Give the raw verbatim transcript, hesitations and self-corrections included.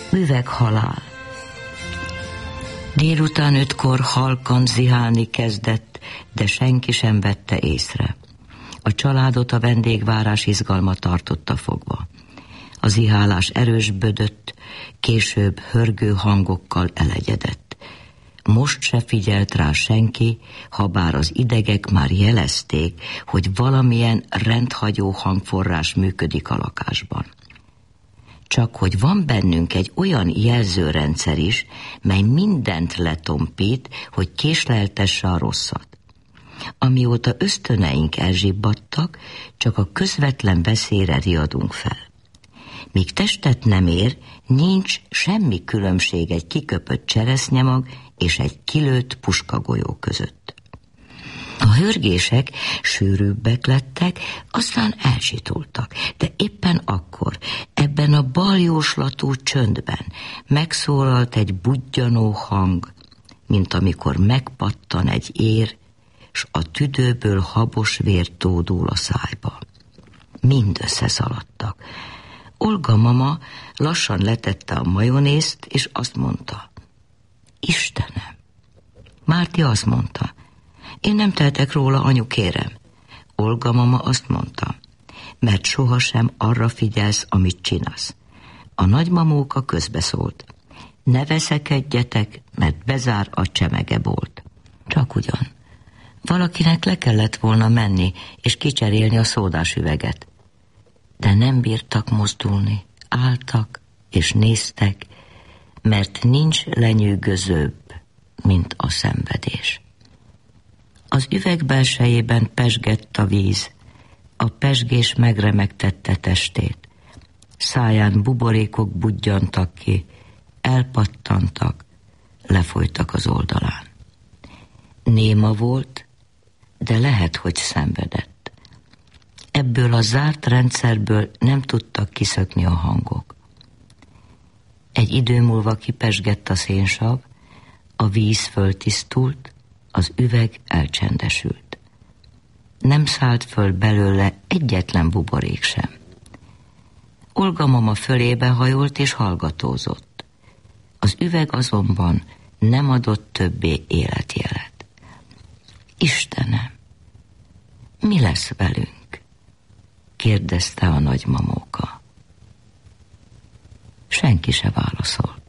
Üveghalál. Délután ötkor halkan zihálni kezdett, de senki sem vette észre. A családot a vendégvárás izgalma tartotta fogva. A zihálás erősbödött, később hörgő hangokkal elegyedett. Most se figyelt rá senki, habár az idegek már jelezték, hogy valamilyen rendhagyó hangforrás működik a lakásban. Csak hogy van bennünk egy olyan jelzőrendszer is, mely mindent letompít, hogy késleltesse a rosszat. Amióta ösztöneink elzsibbadtak, csak a közvetlen veszélyre riadunk fel. Míg testet nem ér, nincs semmi különbség egy kiköpött cseresznyemag és egy kilőtt puskagolyó között. A hörgések sűrűbbek lettek, aztán elcsitultak, de éppen akkor, ebben a baljóslatú csöndben megszólalt egy budjanó hang, mint amikor megpattan egy ér, s a tüdőből habos vér tódul a szájba. Mind összeszaladtak. Olga mama lassan letette a majonézt, és azt mondta: Istenem! Márti azt mondta: Én nem tehetek róla, anyu, kérem. Olga mama azt mondta: Mert sohasem arra figyelsz, amit csinálsz. A nagymamóka közbeszólt: Ne veszekedjetek, mert bezár a csemegebolt. Csak ugyan. Valakinek le kellett volna menni, és kicserélni a szódás üveget. De nem bírtak mozdulni, álltak és néztek, mert nincs lenyűgözőbb, mint a szenvedés. Az üveg belsejében pezsgett a víz, a pezsgés megremegtette testét. Száján buborékok budjantak ki, elpattantak, lefolytak az oldalán. Néma volt, de lehet, hogy szenvedett. Ebből a zárt rendszerből nem tudtak kiszökni a hangok. Egy idő múlva kipezsgett a szénsav, a víz föltisztult, az üveg elcsendesült. Nem szállt föl belőle egyetlen buborék sem. Olga mama fölébe hajolt és hallgatózott. Az üveg azonban nem adott többé életjelet. Istenem, mi lesz velünk? Kérdezte a nagymamóka. Senki se válaszolt.